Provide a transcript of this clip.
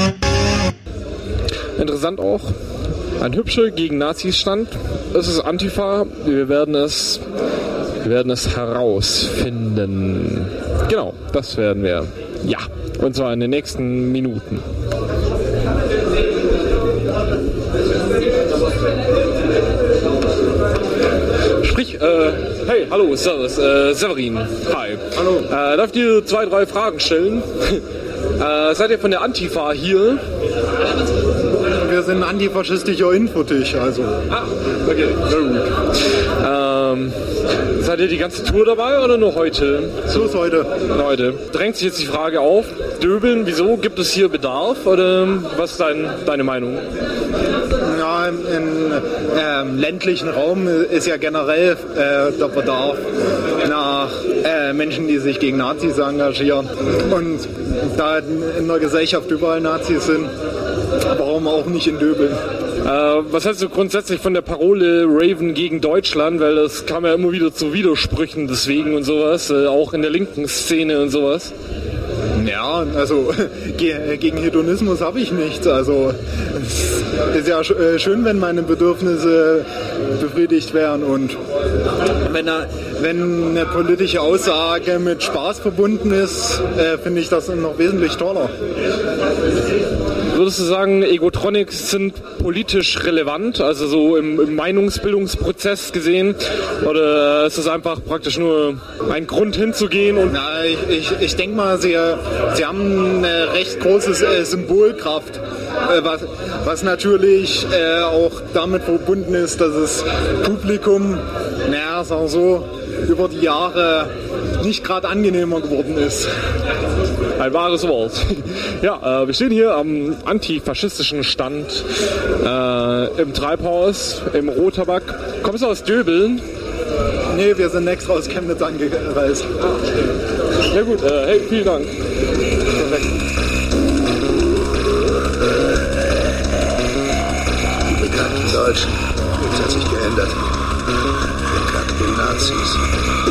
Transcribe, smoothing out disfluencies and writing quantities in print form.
Interessant auch, ein hübscher gegen Nazis stand. Es ist Antifa. Wir werden es herausfinden. Genau, das werden wir. Ja, und zwar in den nächsten Minuten. Sprich, hey, hallo, servus, Severin. Hi. Hallo. Darf ich dir 2, 3 Fragen stellen? Seid ihr von der Antifa hier? Wir sind ein antifaschistischer Infotisch, also. Ah, okay, sehr gut. Seid ihr die ganze Tour dabei oder nur heute? So ist heute. Heute. Drängt sich jetzt die Frage auf, Döbeln, wieso? Gibt es hier Bedarf oder was ist deine Meinung? Ja, im ländlichen Raum ist ja generell der Bedarf nach Menschen, die sich gegen Nazis engagieren. Und da in der Gesellschaft überall Nazis sind, warum auch nicht in Döbeln? Was hältst du grundsätzlich von der Parole Raven gegen Deutschland? Weil das kam ja immer wieder zu Widersprüchen deswegen und sowas, auch in der linken Szene und sowas. Ja, also gegen Hedonismus habe ich nichts. Also es ist ja schön, wenn meine Bedürfnisse befriedigt werden und wenn eine politische Aussage mit Spaß verbunden ist, finde ich das noch wesentlich toller. Würdest du sagen, Egotronics sind politisch relevant, also so im Meinungsbildungsprozess gesehen? Oder ist es einfach praktisch nur ein Grund hinzugehen? Und Na, ich denke mal, sie haben eine recht große Symbolkraft, was natürlich auch damit verbunden ist, dass das Publikum, naja, sagen wir so, über die Jahre nicht gerade angenehmer geworden ist. Ein wahres Wort. Ja, wir stehen hier am antifaschistischen Stand im Treibhaus, im Rotabak. Kommst du aus Döbeln? Nee, wir sind extra aus Chemnitz angereist. Ja gut, hey, vielen Dank. Die bekannten Deutschen. Nichts hat sich geändert. Wir kämpfen gegen Nazis.